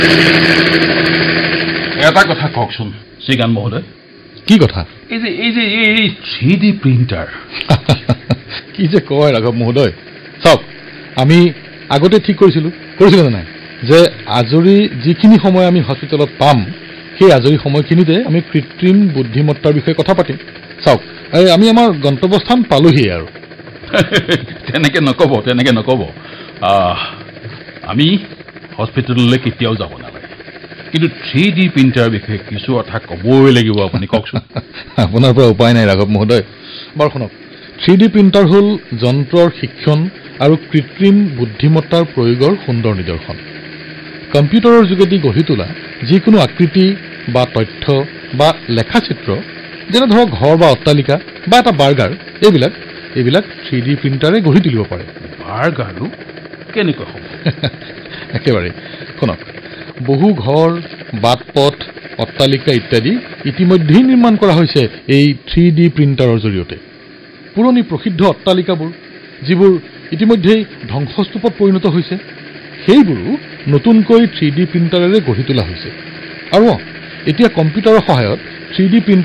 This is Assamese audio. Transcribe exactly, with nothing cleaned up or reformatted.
এটা কথা কওকচোন শ্ৰীকান্ত মহোদয়, কি কথা? এই যে এই যে এই থ্ৰী ডি প্ৰিণ্টাৰ কি যে কয় ৰাঘৱ মহোদয়, চাওক আমি আগতে ঠিক কৰিছিলোঁ কৰিছিলোঁ নে নাই যে আজৰি যিখিনি সময় আমি হস্পিটেলত পাম সেই আজৰি সময়খিনিতে আমি কৃত্ৰিম বুদ্ধিমত্তাৰ বিষয়ে কথা পাতিম। চাওক এই আমি আমাৰ গন্তব্যস্থান পালোহি আৰু। তেনেকে নক'ব তেনেকে নক'ব আমি হস্পিটেললৈ কেতিয়াও যাব নালাগে, কিন্তু থ্ৰী ডি প্ৰিণ্টাৰৰ বিষয়ে কিছু কথা ক'বই লাগিব। আপুনি কওকচোন। আপোনাৰ পৰা উপায় নাই ৰাঘৱ মহোদয়। বাৰু শুনক, থ্ৰী ডি প্ৰিণ্টাৰ হ'ল যন্ত্ৰৰ শিক্ষণ আৰু কৃত্ৰিম বুদ্ধিমত্তাৰ প্ৰয়োগৰ সুন্দৰ নিদৰ্শন। কম্পিউটাৰৰ যোগেদি গঢ়ি তোলা যিকোনো আকৃতি বা তথ্য বা লেখাচিত্ৰ, যেনে ধৰক ঘৰ বা অট্টালিকা বা এটা বাৰ্গাৰ, এইবিলাক এইবিলাক থ্ৰী ডি প্ৰিণ্টাৰে গঢ়ি তুলিব পাৰে। বাৰ্গাৰো কেনেকৈ হ'ব? একেবাৰে শুনক, বহু ঘৰ, বাট পথ, অট্টালিকা ইত্যাদি ইতিমধ্যেই নিৰ্মাণ কৰা হৈছে এই থ্ৰী ডি প্ৰিণ্টাৰৰ জৰিয়তে। পুৰণি প্ৰসিদ্ধ অট্টালিকাবোৰ যিবোৰ ইতিমধ্যেই ধ্বংসস্তূপত পৰিণত হৈছে, সেইবোৰো নতুনকৈ থ্ৰী ডি প্ৰিণ্টাৰেৰে গঢ়ি তোলা হৈছে। আৰু এতিয়া কম্পিউটাৰৰ সহায়ত থ্ৰী ডি প্ৰিণ্টাৰ